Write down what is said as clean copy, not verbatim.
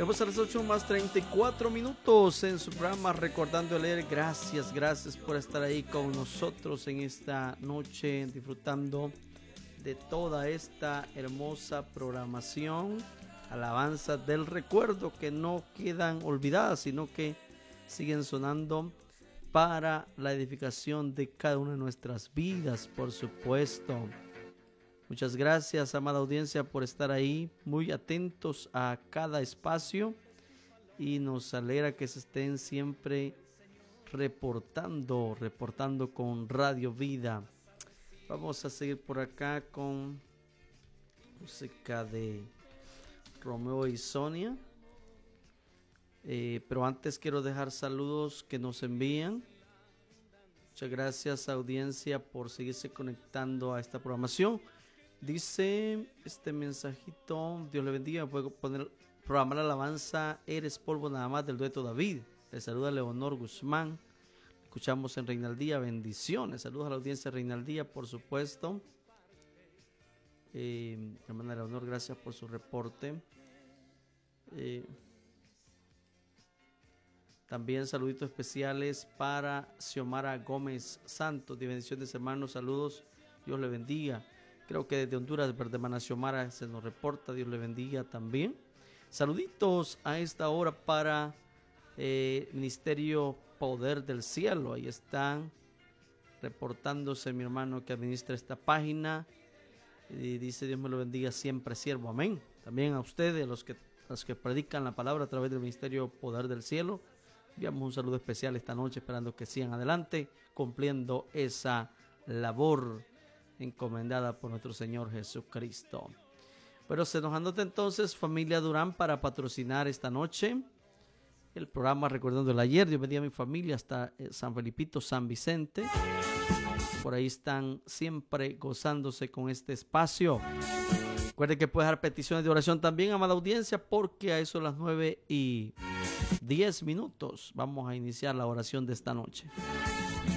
Llegamos a las 8:34 en su programa Recordando Leer. Gracias por estar ahí con nosotros en esta noche, disfrutando de toda esta hermosa programación, alabanzas del recuerdo que no quedan olvidadas, sino que siguen sonando para la edificación de cada una de nuestras vidas, por supuesto. Muchas gracias, amada audiencia, por estar ahí, muy atentos a cada espacio, y nos alegra que se estén siempre reportando con Radio Vida. Vamos a seguir por acá con música de Romeo y Sonia. Pero antes quiero dejar saludos que nos envían. Muchas gracias, audiencia, por seguirse conectando a esta programación. Dice este mensajito: Dios le bendiga. Puedo programar la alabanza Eres Polvo Nada Más del dueto David. Le saluda Leonor Guzmán. Escuchamos en Reinaldía. Bendiciones. Saludos a la audiencia de Reinaldía, por supuesto. Hermana Leonor, gracias por su reporte. También saluditos especiales para Xiomara Gómez Santos. De bendiciones, hermanos. Saludos. Dios le bendiga. Creo que desde Honduras, de hermana Xiomara, se nos reporta. Dios le bendiga también. Saluditos a esta hora para Ministerio Poder del Cielo. Ahí están reportándose mi hermano que administra esta página. Y dice: Dios me lo bendiga siempre, siervo. Amén. También a ustedes, los que predican la palabra a través del Ministerio Poder del Cielo. Enviamos un saludo especial esta noche, esperando que sigan adelante cumpliendo esa labor encomendada por nuestro Señor Jesucristo. Pero se nos anota entonces familia Durán para patrocinar esta noche el programa Recordando el Ayer. Dios bendiga a mi familia hasta San Felipito, San Vicente. Por ahí están siempre gozándose con este espacio. Recuerden que puedes dar peticiones de oración también, amada audiencia, porque a eso de las 9:10 vamos a iniciar la oración de esta noche.